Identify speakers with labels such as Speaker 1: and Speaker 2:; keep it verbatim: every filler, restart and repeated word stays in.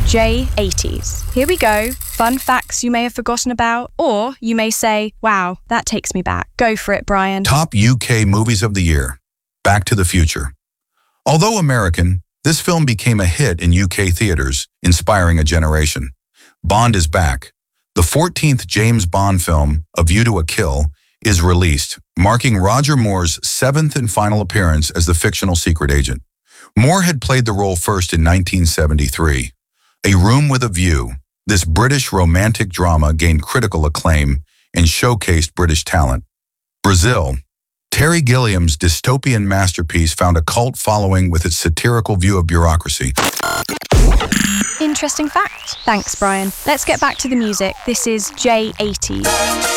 Speaker 1: J eighties. Here we go. Fun facts you may have forgotten about, or you may say, wow, that takes me back. Go for it, Brian.
Speaker 2: Top U K movies of the year. Back to the Future. Although American, this film became a hit in U K theaters, inspiring a generation. Bond is back. The fourteenth James Bond film, A View to a Kill, is released, marking Roger Moore's seventh and final appearance as the fictional secret agent. Moore had played the role first in nineteen seventy-three. A Room with a View, this British romantic drama gained critical acclaim and showcased British talent. Brazil. Terry Gilliam's dystopian masterpiece found a cult following with its satirical view of bureaucracy.
Speaker 1: Interesting fact. Thanks, Brian. Let's get back to the music. This is J eighties.